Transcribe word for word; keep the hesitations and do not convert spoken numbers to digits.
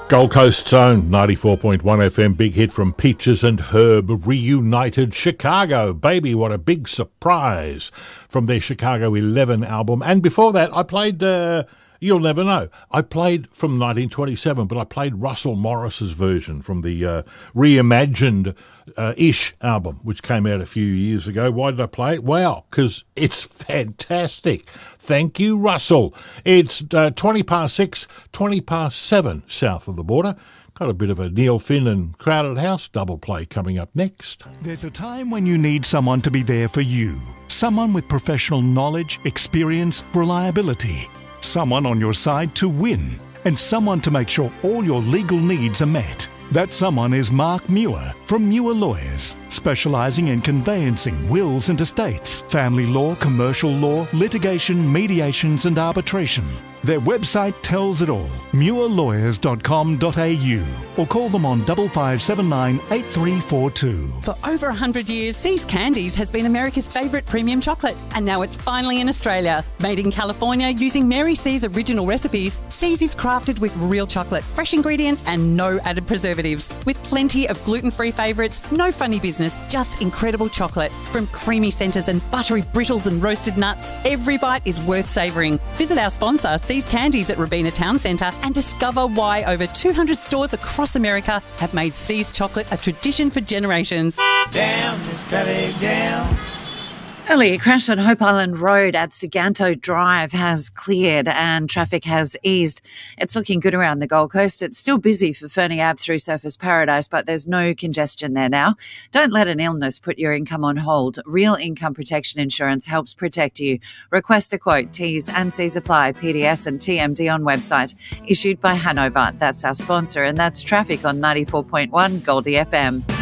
Gold Coast's own ninety-four point one F M, big hit from Peaches and Herb, reunited Chicago. Baby, what a big surprise from their Chicago eleven album. And before that, I played, uh, you'll never know, I played from nineteen twenty-seven, but I played Russell Morris's version from the uh, reimagined uh, Ish album, which came out a few years ago. Why did I play it? Well, because it's fantastic. Thank you, Russell. It's uh, twenty past six, twenty past seven south of the border. Got a bit of a Neil Finn and Crowded House double play coming up next. There's a time when you need someone to be there for you. Someone with professional knowledge, experience, reliability. Someone on your side to win. And someone to make sure all your legal needs are met. That someone is Mark Muir from Muir Lawyers, specialising in conveyancing wills and estates, family law, commercial law, litigation, mediations and arbitration. Their website tells it all, muir lawyers dot com dot a u, or call them on five five seven nine, eight three four two. For over one hundred years, See's Candies has been America's favourite premium chocolate, and now it's finally in Australia. Made in California using Mary C's original recipes, See's is crafted with real chocolate, fresh ingredients and no added preservatives. With plenty of gluten-free favourites, no funny business, just incredible chocolate. From creamy centres and buttery brittles and roasted nuts, every bite is worth savouring. Visit our sponsor, See's Candies at Robina Town Centre, and discover why over two hundred stores across America have made See's chocolate a tradition for generations. Down, Mister down. Early, a crash on Hope Island Road at Siganto Drive has cleared and traffic has eased. It's looking good around the Gold Coast. It's still busy for Fernie Ave through Surfers Paradise, but there's no congestion there now. Don't let an illness put your income on hold. Real Income Protection Insurance helps protect you. Request a quote. T's and C's apply. P D S and T M D on website. Issued by Hanover. That's our sponsor, and that's traffic on ninety-four point one Goldie F M.